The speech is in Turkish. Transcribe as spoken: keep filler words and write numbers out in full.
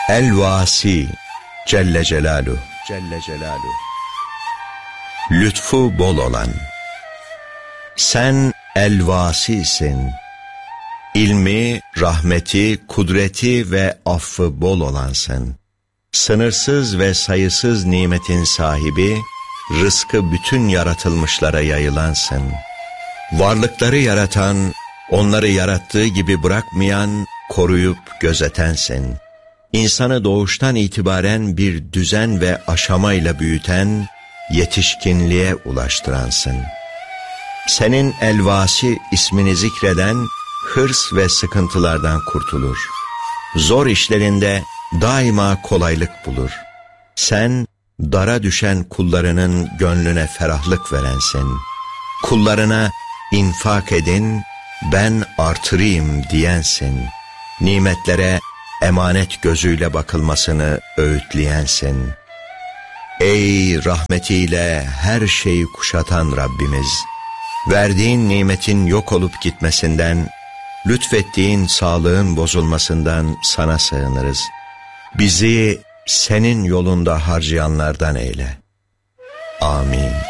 El-Vasi Celle Celaluhu Celle Celaluhu lütfu bol olan. Sen El-Vasi'sin. İlmi, rahmeti, kudreti ve affı bol olansın. Sınırsız ve sayısız nimetin sahibi, rızkı bütün yaratılmışlara yayılansın. Varlıkları yaratan, onları yarattığı gibi bırakmayan, koruyup gözetensin. İnsanı doğuştan itibaren bir düzen ve aşamayla büyüten, yetişkinliğe ulaştıransın. Senin El-Vasi ismini zikreden, hırs ve sıkıntılardan kurtulur. Zor işlerinde daima kolaylık bulur. Sen, dara düşen kullarının gönlüne ferahlık verensin. Kullarına infak edin, ben artırayım diyensin. Nimetlere emanet gözüyle bakılmasını öğütleyensin. Ey rahmetiyle her şeyi kuşatan Rabbimiz! Verdiğin nimetin yok olup gitmesinden, lütfettiğin sağlığın bozulmasından sana sığınırız. Bizi senin yolunda harcayanlardan eyle. Amin.